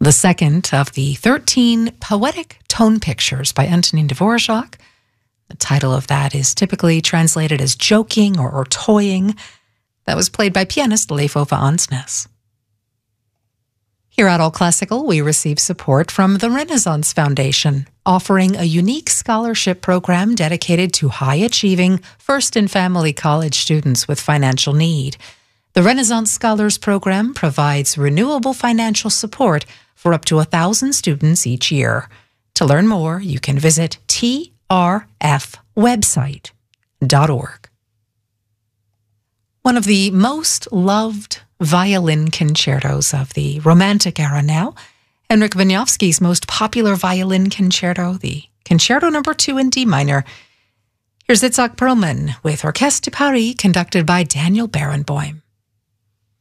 the second of the 13 poetic tone pictures by Antonin Dvorak. The title of that is typically translated as joking or toying. That was played by pianist Leif Ove Ansnes. Here at All Classical, we receive support from the Renaissance Foundation, offering a unique scholarship program dedicated to high-achieving first and family college students with financial need. The Renaissance Scholars Program provides renewable financial support for up to 1,000 students each year. To learn more, you can visit trfwebsite.org. One of the most loved violin concertos of the Romantic era now, Henryk Wieniawski's most popular violin concerto, the Concerto No. 2 in D minor. Here's Itzhak Perlman with Orchestre de Paris, conducted by Daniel Barenboim.